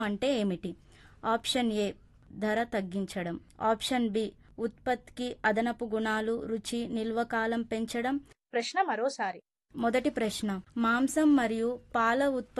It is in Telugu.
అంటే ఏమిటి? ఆప్షన్ ఏ ధర తగ్గించడం, ఆప్షన్ బి ఉత్పత్తికి అదనపు గుణాలు, రుచి, నిల్వ కాలం పెంచడం. ప్రశ్న మరోసారి. మొదటి ప్రశ్న, మాంసం మరియు పాల ఉత్పత్తి